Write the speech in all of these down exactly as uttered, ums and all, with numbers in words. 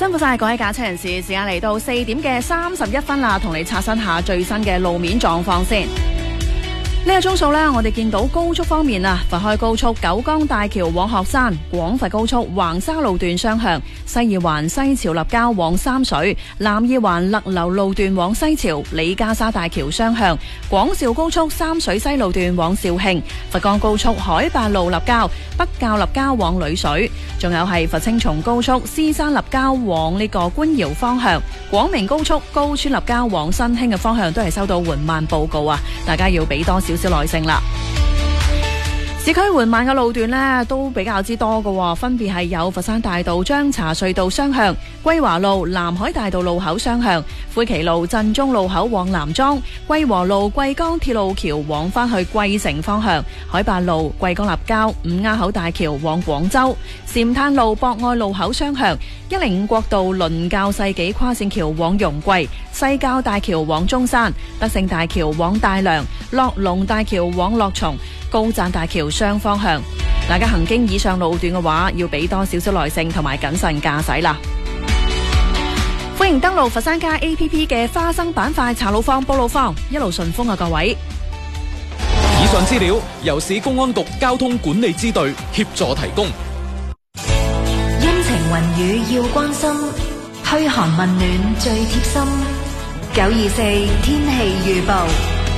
辛苦晒各位駕車人士，時間嚟到四點嘅三十一分啦，同你刷新下最新嘅路面狀況先。呢個鐘數呢，我哋見到高速方面啊，佛開高速九江大橋往鶴山，廣佛高速橫沙路段雙向，西二環西潮立交往三水，南二環勒流路段往西潮，李家沙大橋雙向，廣肇高速三水西路段往肇慶，佛岡高速海八路立交，北滘立交往呂水，仲有係佛青松高速獅山立交往呢個觀瑤方向，廣明高速高川立交往新興嘅方向都係收到緩慢報告啊，大家要俾多少少耐性啦。市區緩慢嘅路段呢都比較之多嘅，分別係有佛山大道張茶隧道雙向、歸華路南海大道路口雙向、灰旗路鎮中路口往南莊、歸和路貴江鐵路橋往返去桂城方向、海八路貴江立交五鴉口大橋往廣州、禪炭路博愛路口雙向、一零五國道倫教世紀跨線橋往容桂、西滘大橋往中山、德勝大橋往大良、樂龍大橋往樂松、高贊大橋雙方向，大家行經以上路段嘅話，要俾多少少耐性同埋謹慎駕駛啦。歡迎登錄佛山卡 A P P 嘅花生板塊查路況、報路況，一路順風啊各位！ 以上資料由市公安局交通管理支隊協助提供。 陰晴雲雨要關心，噓寒問暖最貼心。九二四天氣預報。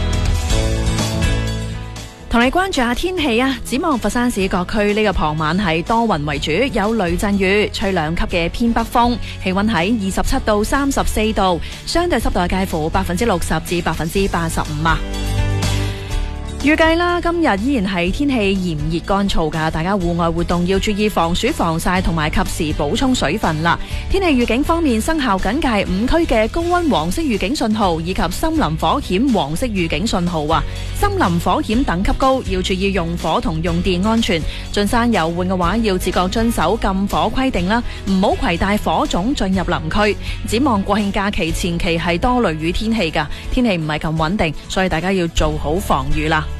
同你關注下天氣啊！展望佛山市各區呢個傍晚係多雲為主，有雷陣雨，吹兩級嘅偏北風，氣溫喺二十七到三十四度，相對濕度介乎百分之六十至百分之八十五啊。預計啦，今日依然係天氣炎熱乾燥噶，大家戶外活動要注意防暑防曬同埋及時補充水分啦。天氣預警方面，生效警戒五區嘅高溫黃色預警信號以及森林火險黃色預警信號啊。森林火險等級高，要注意用火同用電安全。進山遊玩嘅話，要自覺遵守禁火規定啦，唔好攜帶火種進入林區。展望國慶假期前期係多雷雨天氣噶，天氣唔係咁穩定，所以大家要做好防禦啦。